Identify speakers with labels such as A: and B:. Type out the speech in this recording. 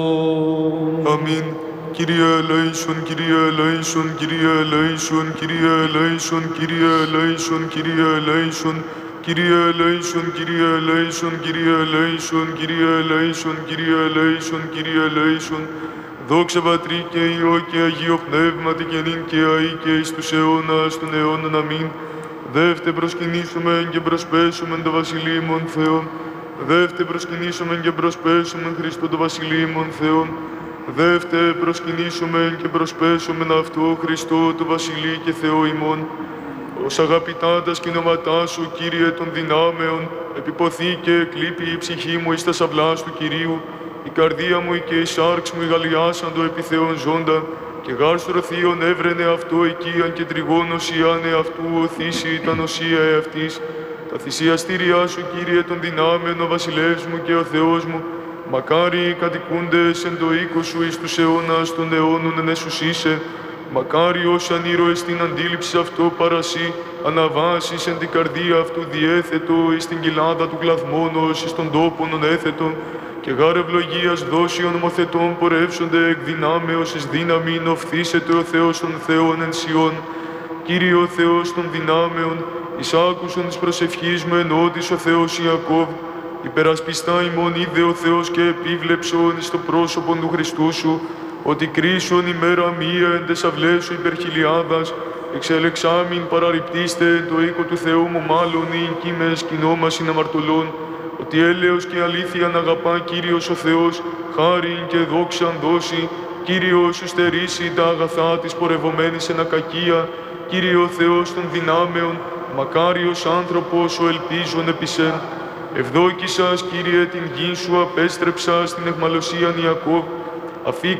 A: Αμήν. Κύριε ελέησον, Κύριε ελέησον, Κύριε ελέησον, Κύριε ελέησον, Κύριε ελέησον, Κύριε ελέησον, Κύριε ελέησον, Κύριε ελέησον, Κύριε ελέησον, Κύριε ελέησον, Κύριε ελέησον, Κύριε ελέησον. Δόξα Πατρί και Υιό και Αγίο Πνεύματι και νυν και αεί και εις τους αιώνας των αιώνων. Αμήν. Δεύτε προσκυνήσομεν και προσπέσομεν το βασιλείμον Θεόν. Δεύτε προσκυνήσομεν και προσπέσομεν Χριστό το βασιλείμον Θεόν. Δεύτε προσκυνήσομεν και προσπέσομεν αυτό Χριστό το βασιλεί και Θεό ημών. Ως αγαπητά τα σκηνώματά σου, Κύριε των δυνάμεων, επιποθεί και εκλείπει η ψυχή μου εις τα σαυλάς του Κυρίου, η καρδία μου και η σάρξ μου γαλλιάσαντο επί Θεόν ζώντα, και γάρστρο θείον έβρενε αυτό οικίαν και τριγώνος ιάνε αυτού οθήσει τα νοσία εαυτής. Τα θυσιαστήριά σου, Κύριε των δυνάμεων, ο βασιλεύς μου και ο Θεός μου, μακάρι οι κατοικούντες εν το οίκο σου εις τους αιώνας των αιώνων εν εσουσίσε. Μακάρι όσοι ανήρωες την αντίληψη αυτό παρασύ, αναβάσεις εν την καρδία αυτού διέθετο εις την κοιλάδα του κλαθμόνος εις τον τόπον έθετο, και γάρ ευλογίας δόσιων νομοθετών πορεύσονται εκ δυνάμεως εις δύναμην οφθήσεται ο Θεός των Θεών εν Σιών. Κύριε ο Θεός των δυνάμεων, εις άκουσον της προσευχής μου ενώτης ο Θεός Ιακώβ, υπερασπιστά ημών είδε ο Θεός και επίβλεψον εις το πρόσωπον του Χριστού σου, ότι κρίσον ημέρα μία εν τες αυλές σου υπερχιλιάδας, εξελεξάμην παραρρυπτήστε εν το οίκο του Θεού μου μάλλον ή κείμενες κοινόμασιν αμαρτωλών, ότι έλεος και αλήθειαν αγαπά Κύριος ο Θεός, χάριν και δόξαν δώσει, Κύριος σου στερήσει τα αγαθά της πορευομένης εν ακακία, Κύριε ο Θεός των δυνάμεων, μακάριος άνθρωπος ο ελπίζων επί σεν. Ευδόκησας, Κύριε, την γη σου απέστρεψα στην αιχμαλωσίαν Ιακώβ,